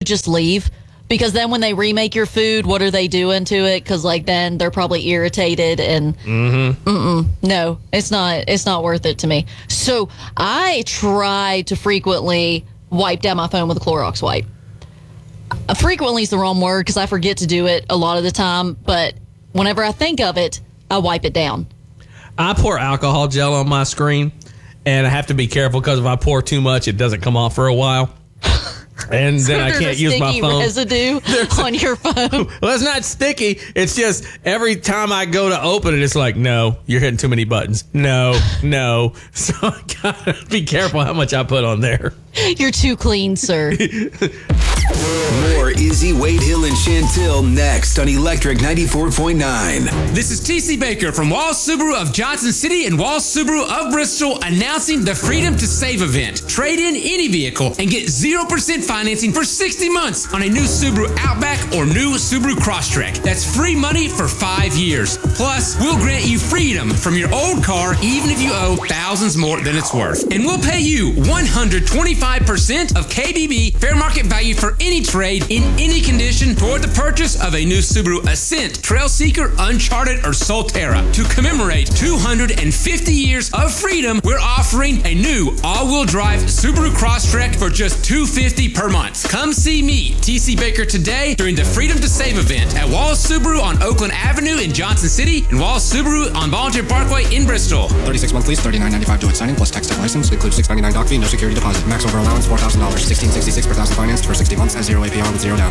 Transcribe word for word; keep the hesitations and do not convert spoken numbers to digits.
just leave. Because then when they remake your food, what are they doing to it? Because like then they're probably irritated and mm-hmm. mm-mm, no, it's not. It's not worth it to me. So I try to frequently wipe down my phone with a Clorox wipe. Uh, frequently is the wrong word because I forget to do it a lot of the time. But whenever I think of it, I wipe it down. I pour alcohol gel on my screen, and I have to be careful because if I pour too much, it doesn't come off for a while. And so then I can't use my phone. Residue on your phone. Well, it's not sticky. It's just every time I go to open it, it's like, no, you're hitting too many buttons. No, no. So I gotta be careful how much I put on there. You're too clean, sir. More Izzy, Wade Hill, and Chantil next on Electric ninety-four point nine. This is T C Baker from Walls Subaru of Johnson City and Walls Subaru of Bristol announcing the Freedom to Save event. Trade in any vehicle and get zero percent financing for sixty months on a new Subaru Outback or new Subaru Crosstrek. That's free money for five years. Plus, we'll grant you freedom from your old car even if you owe thousands more than it's worth. And we'll pay you one hundred twenty-five percent of K B B fair market value for any trade in any condition toward the purchase of a new Subaru Ascent, Trailseeker, Uncharted, or Solterra. To commemorate two hundred fifty years of freedom, we're offering a new all-wheel drive Subaru Crosstrek for just two hundred fifty dollars per month. Come see me, T C Baker, today during the Freedom to Save event at Walls Subaru on Oakland Avenue in Johnson City and Walls Subaru on Volunteer Parkway in Bristol. thirty-six month lease, thirty-nine ninety-five to its signing plus tax and license. Includes six ninety-nine doc fee, no security deposit. Max over allowance four thousand dollars. sixteen sixty-six per thousand financed for sixty months at zero A P R with zero